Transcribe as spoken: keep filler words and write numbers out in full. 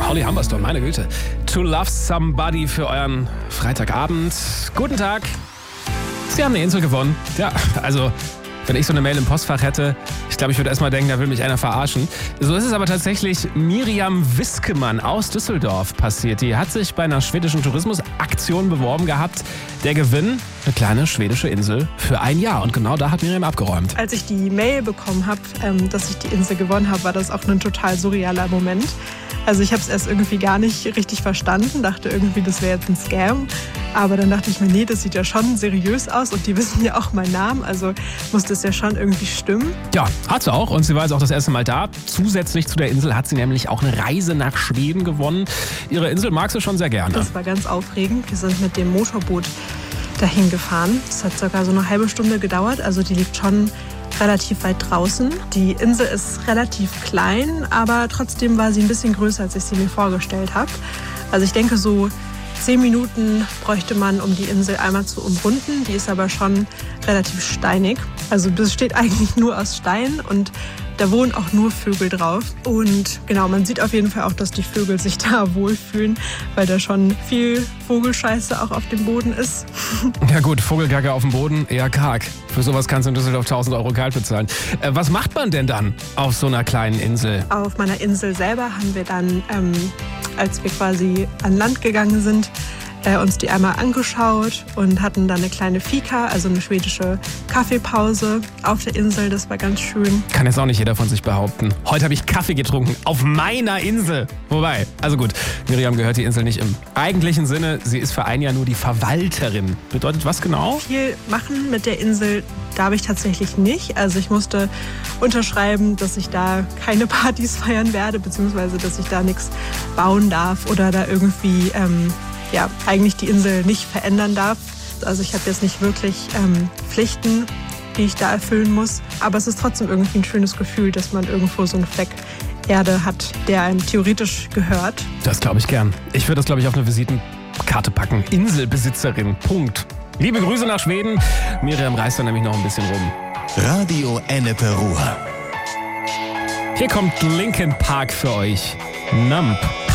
Holly Humberstone, meine Güte. To Love Somebody für euren Freitagabend. Guten Tag. Sie haben eine Insel gewonnen. Ja, also, wenn ich so eine Mail im Postfach hätte, ich glaube, ich würde erstmal denken, da will mich einer verarschen. So ist es aber tatsächlich Miriam Wiskemann aus Düsseldorf passiert. Die hat sich bei einer schwedischen Tourismusaktion beworben gehabt. Der Gewinn, eine kleine schwedische Insel für ein Jahr. Und genau da hat Miriam abgeräumt. Als ich die Mail bekommen habe, ähm, dass ich die Insel gewonnen habe, war das auch ein total surrealer Moment. Also ich habe es erst irgendwie gar nicht richtig verstanden, dachte irgendwie, das wäre jetzt ein Scam. Aber dann dachte ich mir, nee, das sieht ja schon seriös aus und die wissen ja auch meinen Namen, also muss das ja schon irgendwie stimmen. Ja, hat sie auch und sie war jetzt auch das erste Mal da. Zusätzlich zu der Insel hat sie nämlich auch eine Reise nach Schweden gewonnen. Ihre Insel mag sie schon sehr gerne. Das war ganz aufregend. Wir sind mit dem Motorboot dahin gefahren. Das hat sogar so eine halbe Stunde gedauert, also die liegt schon relativ weit draußen. Die Insel ist relativ klein, aber trotzdem war sie ein bisschen größer, als ich sie mir vorgestellt habe. Also ich denke, so zehn Minuten bräuchte man, um die Insel einmal zu umrunden. Die ist aber schon relativ steinig. Also das besteht eigentlich nur aus Stein und da wohnen auch nur Vögel drauf. Und genau, man sieht auf jeden Fall auch, dass die Vögel sich da wohlfühlen, weil da schon viel Vogelscheiße auch auf dem Boden ist. Ja gut, Vogelgacke auf dem Boden, eher karg. Für sowas kannst du in Düsseldorf tausend Euro kalt bezahlen. Äh, was macht man denn dann auf so einer kleinen Insel? Auf meiner Insel selber haben wir dann, ähm, als wir quasi an Land gegangen sind, äh, uns die einmal angeschaut und hatten dann eine kleine Fika, also eine schwedische Kaffeepause auf der Insel. Das war ganz schön. Kann jetzt auch nicht jeder von sich behaupten. Heute habe ich Kaffee getrunken auf meiner Insel. Wobei, also gut, Miriam gehört die Insel nicht im eigentlichen Sinne. Sie ist für ein Jahr nur die Verwalterin. Bedeutet was genau? Viel machen mit der Insel darf ich tatsächlich nicht. Also ich musste unterschreiben, dass ich da keine Partys feiern werde, beziehungsweise dass ich da nichts bauen darf oder da irgendwie ähm, ja, eigentlich die Insel nicht verändern darf. Also ich habe jetzt nicht wirklich ähm, Pflichten, die ich da erfüllen muss. Aber es ist trotzdem irgendwie ein schönes Gefühl, dass man irgendwo so einen Fleck Erde hat, der einem theoretisch gehört. Das glaube ich gern. Ich würde das, glaube ich, auf eine Visitenkarte packen. Inselbesitzerin. Punkt. Liebe Grüße nach Schweden. Miriam reist da nämlich noch ein bisschen rum. Radio Ennepe Ruhr. Hier kommt Linkin Park für euch. Numb.